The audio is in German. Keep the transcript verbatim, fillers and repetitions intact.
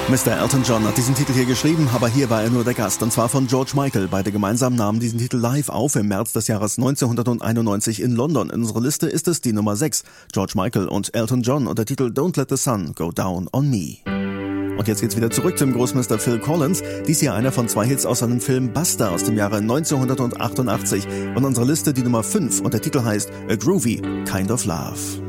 Mister Elton John hat diesen Titel hier geschrieben, aber hier war er nur der Gast, und zwar von George Michael. Beide gemeinsam nahmen diesen Titel live auf im März des Jahres neunzehnhunderteinundneunzig in London. In unserer Liste ist es die Nummer sechs. George Michael und Elton John und der Titel Don't Let the Sun Go Down on Me. Und jetzt geht's wieder zurück zum Großmeister Phil Collins. Dies hier einer von zwei Hits aus seinem Film Buster aus dem Jahre neunzehnhundertachtundachtzig. Und unsere Liste die Nummer fünf und der Titel heißt A Groovy Kind of Love.